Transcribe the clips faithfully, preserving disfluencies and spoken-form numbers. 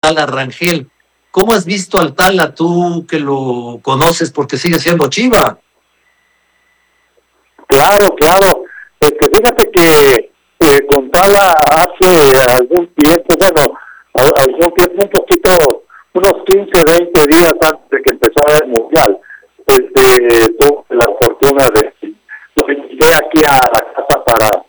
Tala Rangel. ¿Cómo has visto al Tala, tú que lo conoces porque sigue siendo Chiva? Claro, claro. Este, fíjate que eh, con Tala hace algún tiempo, bueno, algún tiempo, un poquito, unos quince, veinte días antes de que empezara el Mundial, este, tuve la fortuna de, lo invité aquí a la casa para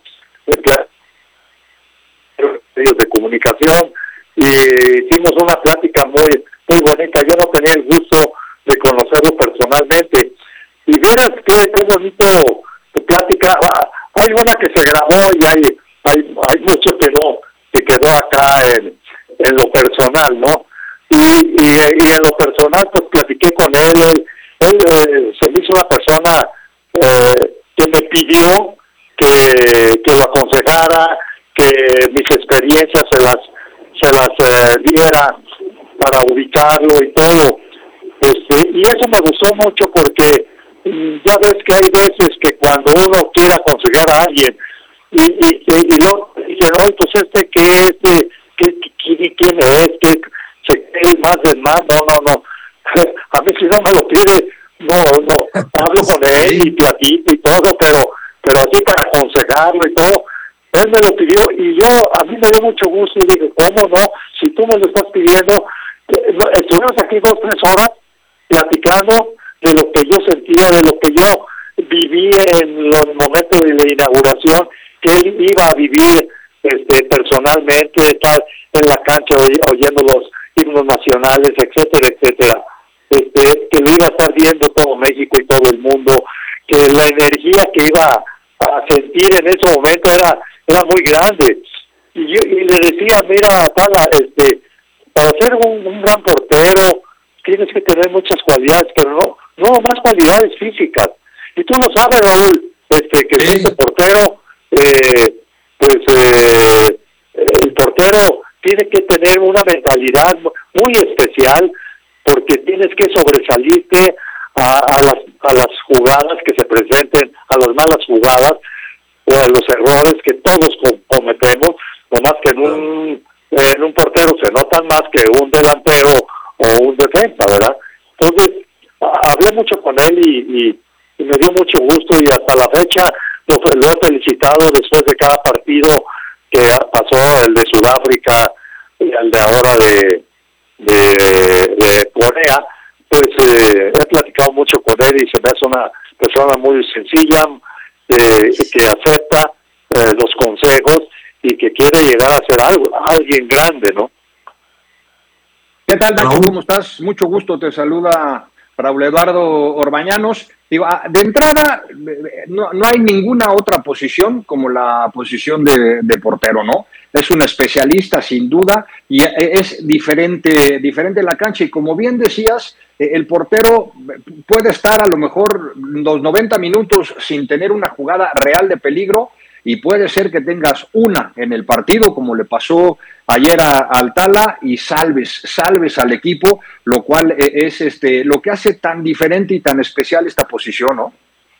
medios de comunicación y hicimos una plática muy muy bonita. Yo no tenía el gusto de conocerlo personalmente y vieras qué, qué bonito plática. Hay una que se grabó y hay hay, hay mucho que no que quedó acá en, en lo personal, ¿no? Y, y, y en lo personal pues platiqué con él. Él eh, se me hizo una persona eh, que me pidió que, que lo aconsejara, que mis experiencias se las se las eh, diera para ubicarlo y todo. Este, y eso me gustó mucho porque mm, ya ves que hay veces que cuando uno quiere aconsejar a alguien y, y, y, y luego dicen, oye, pues este que este, ¿qué, qué, quién es? ¿Qué, se cree más de más? No, no, no. A mí si no me lo pide, no, no, hablo con él y platico y todo, pero, pero así para aconsejarlo y todo. Él me lo pidió y yo, a mí me dio mucho gusto y dije, ¿cómo no? Si tú me lo estás pidiendo, eh, estuvimos aquí dos, tres horas platicando de lo que yo sentía, de lo que yo viví en los momentos de la inauguración, que él iba a vivir este, personalmente, estar en la cancha oyendo los himnos nacionales, etcétera, etcétera. Este, que lo iba a estar viendo todo México y todo el mundo, que la energía que iba a sentir en ese momento era era muy grande. Y yo y le decía, mira, Tala, este, para ser un, un gran portero tienes que tener muchas cualidades, pero no no más cualidades físicas. Y tú lo sabes, Raúl, este, que sí. Este portero, eh, pues eh, el portero tiene que tener una mentalidad muy especial, porque tienes que sobresalirte a, a las a las jugadas que se presenten, a las malas jugadas o a los errores que todos cometemos, no más que en un en un portero se notan más que un delantero o un defensa, ¿verdad? Entonces, hablé mucho con él y, y, y me dio mucho gusto y hasta la fecha lo, lo he felicitado después de cada partido que pasó, el de Sudáfrica y el de ahora de de, de Corea, pues eh, he platicado mucho con él y se me hace una persona muy sencilla, eh, que acepta eh, los consejos y que quiere llegar a ser algo, alguien grande, ¿no? ¿Qué tal, Nacho? ¿Cómo estás? Mucho gusto, te saluda Raúl Eduardo Orbañanos. Digo, de entrada, no, no hay ninguna otra posición como la posición de, de portero, ¿no? Es un especialista, sin duda, y es diferente, diferente en la cancha. Y como bien decías, el portero puede estar a lo mejor los noventa minutos sin tener una jugada real de peligro, y puede ser que tengas una en el partido, como le pasó ayer a, al Tala, y salves, salves al equipo, lo cual es este lo que hace tan diferente y tan especial esta posición, ¿no?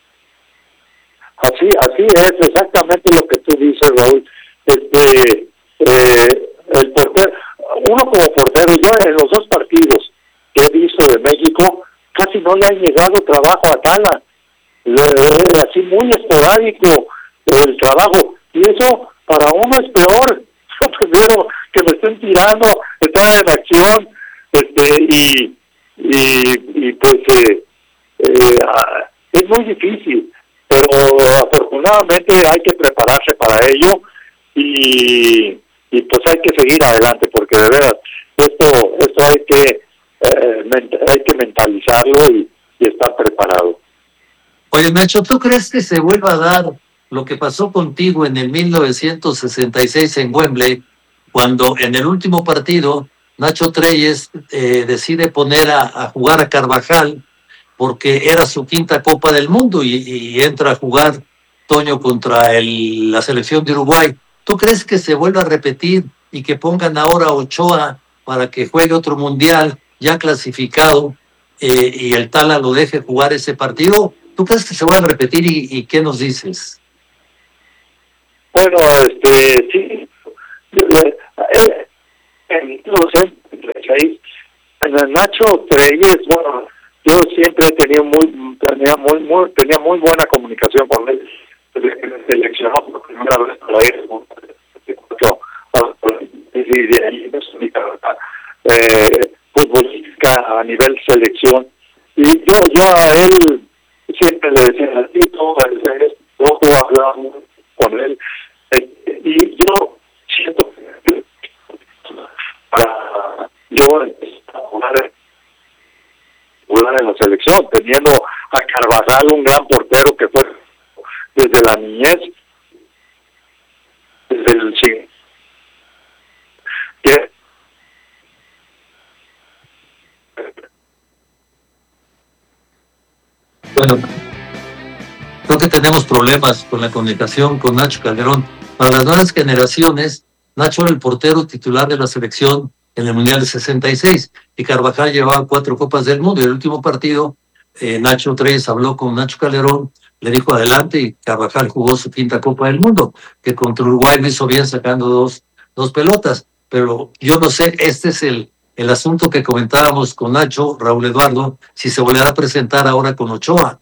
Así, así es, exactamente lo que tú dices, Raúl. Este, eh, el portero, uno como portero, yo en los dos partidos que he visto de México, casi no le han llegado trabajo a Tala, eh, así muy esporádico el trabajo, y eso para uno es peor. Yo prefiero que me estén tirando, estar en acción, este, y, y, y pues eh, eh, es muy difícil, pero afortunadamente hay que prepararse para ello y, y pues hay que seguir adelante, porque de veras esto esto hay que eh, hay que mentalizarlo y, y estar preparado. Oye, Nacho, ¿tú crees que se vuelva a dar lo que pasó contigo en el mil novecientos sesenta y seis en Wembley, cuando en el último partido Nacho Treyes eh, decide poner a, a jugar a Carvajal porque era su quinta Copa del Mundo y, y entra a jugar Toño contra el, la selección de Uruguay? ¿Tú crees que se vuelva a repetir y que pongan ahora a Ochoa para que juegue otro mundial ya clasificado eh, y el Tala lo deje jugar ese partido? ¿Tú crees que se vuelva a repetir y, y qué nos dices? Bueno, este, sí, eh, eh, en mil novecientos Nacho Treyes, bueno, yo siempre tenía muy, tenía muy, muy, tenía muy buena comunicación con él, desde que me seleccionó por primera vez para ir y de ahí no es mi carrera eh, futbolística a nivel selección. Y yo, yo a él siempre le decía, Tito, yo hablaba con él, eh, y yo siento que para yo empezar a jugar, jugar en la selección, teniendo a Carvajal, un gran portero que fue desde la niñez, desde el sí, que bueno, creo que tenemos problemas con la comunicación con Nacho Calderón. Para las nuevas generaciones, Nacho era el portero titular de la selección en el Mundial de sesenta y seis y Carvajal llevaba cuatro Copas del Mundo, y el último partido eh, Nacho Treyes habló con Nacho Calderón, le dijo adelante, y Carvajal jugó su quinta Copa del Mundo, que contra Uruguay lo hizo bien sacando dos, dos pelotas. Pero yo no sé, este es el, el asunto que comentábamos con Nacho, Raúl Eduardo, si se volverá a presentar ahora con Ochoa.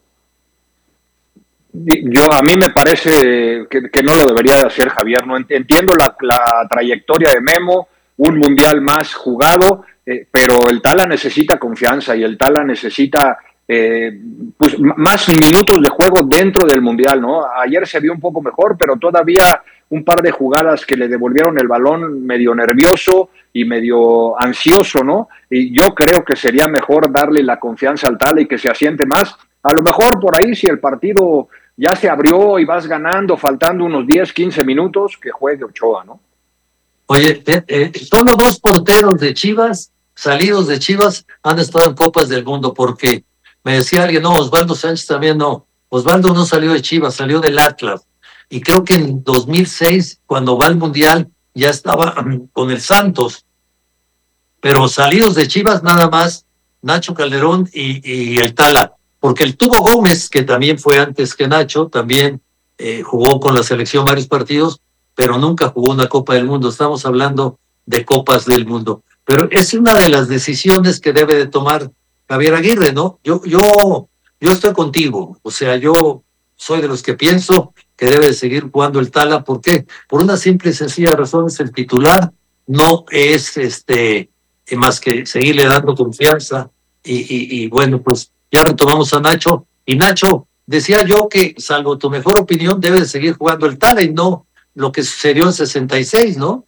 Yo, a mí me parece que, que no lo debería de hacer Javier. No entiendo la, la trayectoria de Memo, un mundial más jugado, eh, pero el Tala necesita confianza y el Tala necesita eh, pues, más minutos de juego dentro del mundial, ¿no? Ayer se vio un poco mejor, pero todavía un par de jugadas que le devolvieron el balón medio nervioso y medio ansioso, ¿no? Y yo creo que sería mejor darle la confianza al Tala y que se asiente más. A lo mejor por ahí, si el partido ya se abrió y vas ganando, faltando unos diez, quince minutos, que juegue Ochoa, ¿no? Oye, eh, eh, solo dos porteros de Chivas, salidos de Chivas, han estado en Copas del Mundo, porque me decía alguien, no, Osvaldo Sánchez también no. Osvaldo no salió de Chivas, salió del Atlas. Y creo que en dos mil seis, cuando va al Mundial, ya estaba con el Santos. Pero salidos de Chivas nada más, Nacho Calderón y, y el Tala. Porque el Tubo Gómez, que también fue antes que Nacho, también eh, jugó con la selección varios partidos, pero nunca jugó una Copa del Mundo. Estamos hablando de Copas del Mundo. Pero es una de las decisiones que debe de tomar Javier Aguirre, ¿no? Yo, yo, yo estoy contigo. O sea, yo soy de los que pienso que debe de seguir jugando el Tala. ¿Por qué? Por una simple y sencilla razón, es el titular. No es este más que seguirle dando confianza. Y, y, y bueno, pues ya retomamos a Nacho. Y Nacho, decía yo que, salvo tu mejor opinión, debe de seguir jugando el Tala y no lo que sucedió en sesenta y seis, ¿no?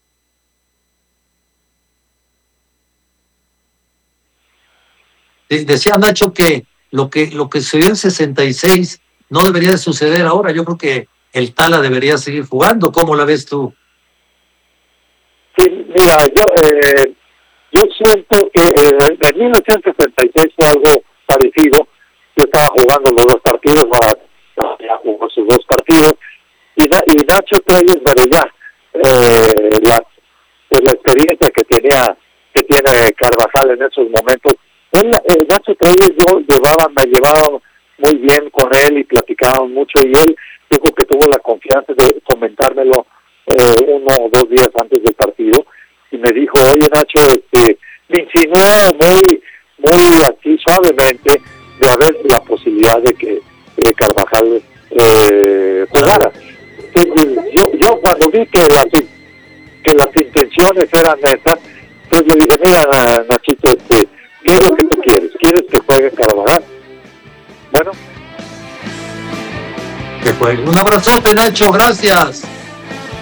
Decía Nacho que lo que lo que sucedió en sesenta y seis no debería de suceder ahora. Yo creo que el Tala debería seguir jugando. ¿Cómo la ves tú? Sí, mira, yo eh, yo siento que eh, en mil novecientos sesenta y seis fue algo parecido. Yo estaba jugando los dos partidos, ya jugó sus dos partidos, y, y Nacho Treyes, pero ya eh, la, pues la experiencia que tenía que tiene Carvajal en esos momentos. Él, eh, Nacho Treyes, yo llevaba, me llevaba muy bien con él y platicábamos mucho, y él yo creo que tuvo la confianza de comentármelo eh, uno o dos días antes del partido, y me dijo, oye Nacho, este, me insinuó muy, muy así suavemente de haber la posibilidad de que eh, Carvajal eh, jugara. Entonces, yo, yo cuando vi que las, que las intenciones eran netas, entonces le dije, mira Nachito, este, ¿qué es lo que tú quieres? ¿Quieres que juegue Carvajal? Bueno. Que juegue. Un abrazote, Nacho, gracias.